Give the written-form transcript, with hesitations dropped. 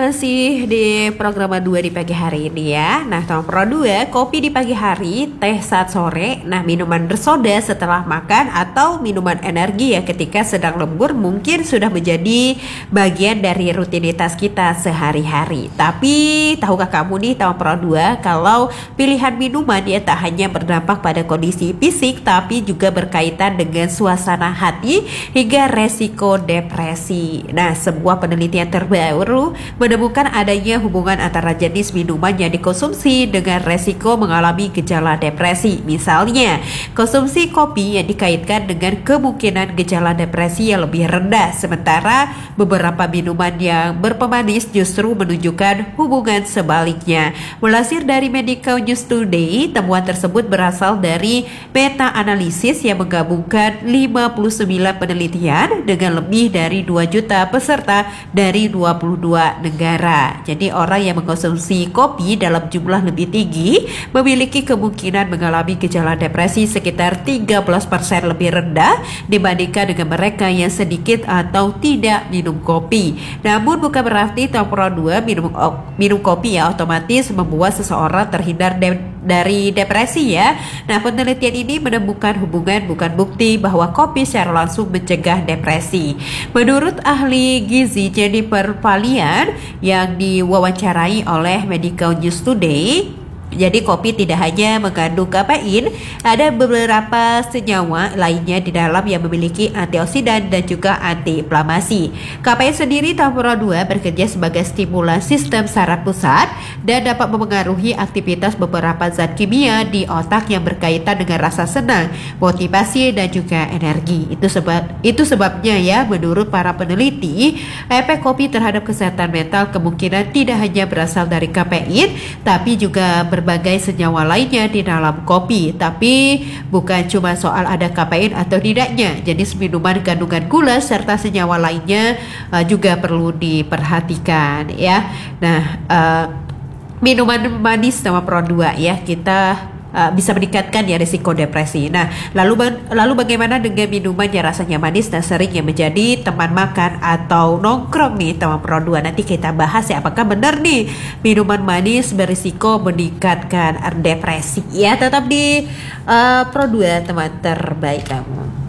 masih di program 2 di pagi hari ini ya. Nah, teman Pro 2, kopi di pagi hari, teh saat sore, nah minuman bersoda setelah makan atau minuman energi ya ketika sedang lembur mungkin sudah menjadi bagian dari rutinitas kita sehari-hari. Tapi tahukah kamu nih teman Pro 2 kalau pilihan minuman ya tak hanya berdampak pada kondisi fisik tapi juga berkaitan dengan suasana hati hingga resiko depresi. Nah, sebuah penelitian terbaru menemukan adanya hubungan antara jenis minuman yang dikonsumsi dengan resiko mengalami gejala depresi. Misalnya, konsumsi kopi yang dikaitkan dengan kemungkinan gejala depresi yang lebih rendah, sementara beberapa minuman yang berpemanis justru menunjukkan hubungan sebaliknya. Melansir dari Medical News Today, temuan tersebut berasal dari meta-analisis yang menggabungkan 59 penelitian dengan lebih dari 2 juta peserta dari 22 negara. Jadi orang yang mengkonsumsi kopi dalam jumlah lebih tinggi memiliki kemungkinan mengalami gejala depresi sekitar 13% lebih rendah dibandingkan dengan mereka yang sedikit atau tidak minum kopi. Namun bukan berarti Pro 2 minum kopi ya otomatis membuat seseorang terhindar dari depresi ya. Nah, penelitian ini menemukan hubungan bukan bukti bahwa kopi secara langsung mencegah depresi. Menurut ahli gizi Jennifer Palian yang diwawancarai oleh Medical News Today, jadi kopi tidak hanya mengandung kafein, ada beberapa senyawa lainnya di dalam yang memiliki antioksidan dan juga antiinflamasi. Kafein sendiri Pro 2 bekerja sebagai stimulan sistem saraf pusat dan dapat memengaruhi aktivitas beberapa zat kimia di otak yang berkaitan dengan rasa senang, motivasi dan juga energi. Itu sebabnya ya menurut para peneliti, efek kopi terhadap kesehatan mental kemungkinan tidak hanya berasal dari kafein, tapi juga berbagai senyawa lainnya di dalam kopi. Tapi bukan cuma soal ada kafein atau tidaknya, jenis minuman kandungan gula serta senyawa lainnya juga perlu diperhatikan ya. Nah, minuman manis sama Pro 2 ya kita bisa meningkatkan ya risiko depresi. Nah, lalu bagaimana dengan minuman yang rasanya manis dan sering yang menjadi teman makan atau nongkrong nih teman Pro 2? Nanti kita bahas ya apakah benar nih minuman manis berisiko meningkatkan depresi. Ya, tetap di Pro 2 teman terbaik kamu.